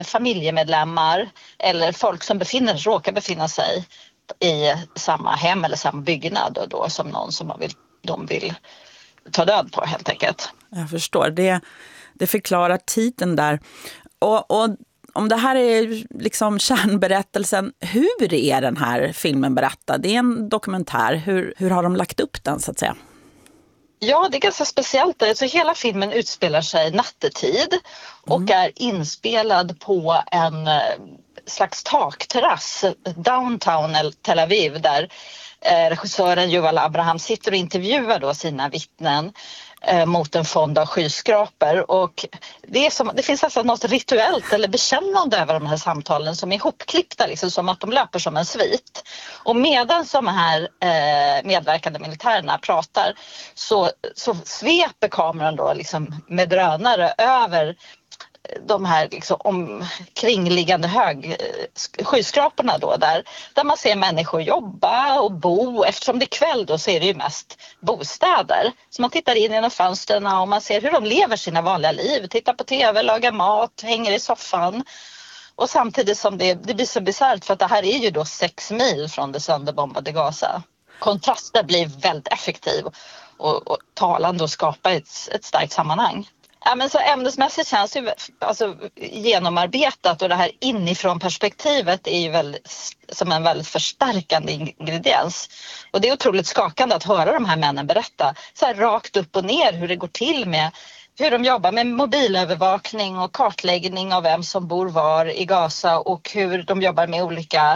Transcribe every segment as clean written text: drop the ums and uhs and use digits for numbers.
familjemedlemmar eller folk som råkar befinna sig i samma hem eller samma byggnad och då som någon som de vill ta död på helt enkelt. Jag förstår, det förklarar titeln där. Och om det här är liksom kärnberättelsen, hur är den här filmen berättad? Det är en dokumentär, hur har de lagt upp den så att säga? Ja, det är ganska speciellt. Alltså, hela filmen utspelar sig nattetid och är inspelad på en slags takterrass downtown Tel Aviv där regissören Yuval Abraham sitter och intervjuar då sina vittnen mot en fond av skyskrapor. Och det finns alltså något rituellt eller bekännande över de här samtalen som är ihopklippta, liksom, som att de löper som en svit. Och medan de här medverkande militärerna pratar så sveper kameran då liksom med drönare över de här liksom omkringliggande skyskraporna då där man ser människor jobba och bo. Eftersom det är kväll då så är det ju mest bostäder. Så man tittar in genom fönstren och man ser hur de lever sina vanliga liv. Tittar på tv, lagar mat, hänger i soffan. Och samtidigt som det blir så bisarrt för att det här är ju då 6 mil från det sönderbombade Gaza. Kontrasten blir väldigt effektiv och talande och skapar ett starkt sammanhang. Ja, men så ämnesmässigt känns det alltså genomarbetat och det här inifrån perspektivet är ju som en väldigt förstärkande ingrediens. Och det är otroligt skakande att höra de här männen berätta så här rakt upp och ner hur det går till med hur de jobbar med mobilövervakning och kartläggning av vem som bor var i Gaza och hur de jobbar med olika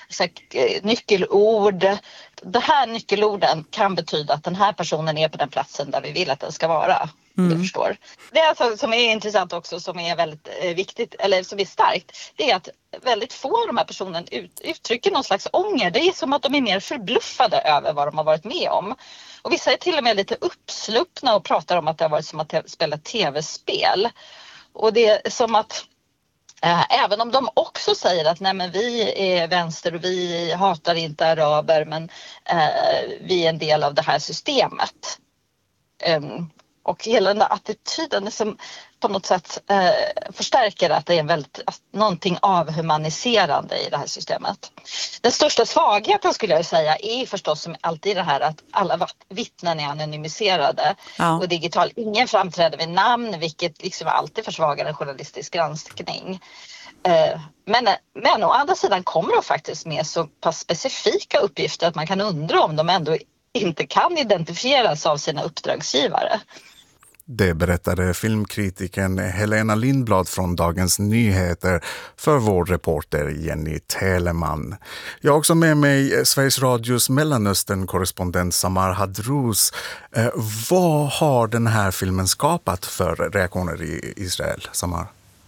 nyckelord. De här nyckelorden kan betyda att den här personen är på den platsen där vi vill att den ska vara. Du förstår. Det är alltså, som är intressant också, som är väldigt viktigt, eller som är starkt, det är att väldigt få av de här personerna uttrycker någon slags ånger. Det är som att de är mer förbluffade över vad de har varit med om. Och vissa är till och med lite uppsluppna och pratar om att det har varit som att spela tv-spel. Och det är som att även om de också säger att nej, men vi är vänster och vi hatar inte araber, men vi är en del av det här systemet. Och hela den där attityden som på något sätt förstärker att det är någonting avhumaniserande i det här systemet. Den största svagheten skulle jag säga är förstås som alltid det här att alla vittnen är anonymiserade och digital. Ingen framträder vid namn, vilket liksom alltid försvagar en journalistisk granskning. Men å andra sidan kommer de faktiskt med så pass specifika uppgifter att man kan undra om de ändå inte kan identifieras av sina uppdragsgivare. Det berättade filmkritiken Helena Lindblad från Dagens Nyheter för vår reporter Jenny Teleman. Jag har också med mig Sveriges Radios Mellanöstern-korrespondent Samar Hadrouz. Vad har den här filmen skapat för reaktioner i Israel, Samar?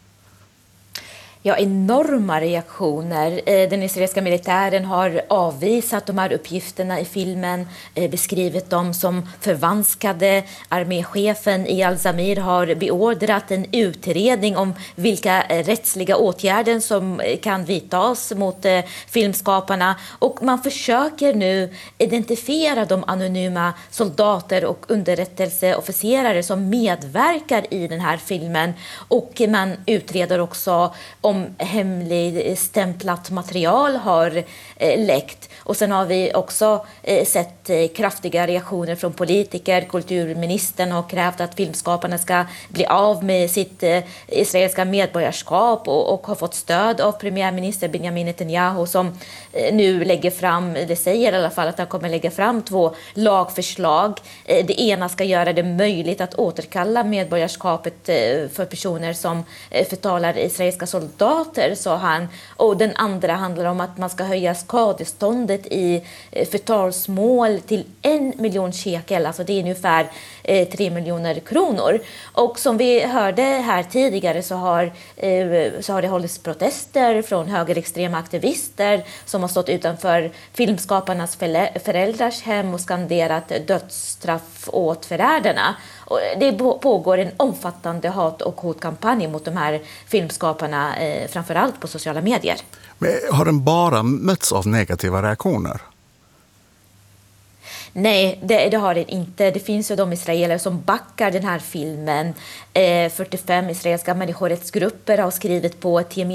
Ja, enorma reaktioner. Den israeliska militären har avvisat de här uppgifterna i filmen, beskrivit dem som förvanskade. Arméchefen Eyal Zamir har beordrat en utredning om vilka rättsliga åtgärder som kan vidtas mot filmskaparna. Och man försöker nu identifiera de anonyma soldater och underrättelseofficerare som medverkar i den här filmen. Och man utreder också om hemlig stämplat material har läckt. Och sen har vi också sett kraftiga reaktioner från politiker. Kulturministern har krävt att filmskaparna ska bli av med sitt israeliska medborgarskap och har fått stöd av premiärminister Benjamin Netanyahu som nu lägger fram, det säger i alla fall att han kommer lägga fram 2 lagförslag. Det ena ska göra det möjligt att återkalla medborgarskapet för personer som förtalar israeliska soldater, sa han. Och den andra handlar om att man ska höja skadeståndet i förtalsmål till 1 miljon shekel, alltså det är ungefär 3 miljoner kronor. Och som vi hörde här tidigare så har det hållits protester från högerextrema aktivister som har stått utanför filmskaparnas föräldrars hem och skanderat dödsstraff åt förrädarna. Och det pågår en omfattande hat- och hotkampanj mot de här filmskaparna, framförallt på sociala medier. Men har den bara mötts av negativa reaktioner? Nej, det har det inte. Det finns ju de israeler som backar den här filmen. 45 israeliska människorättsgrupper har skrivit på ett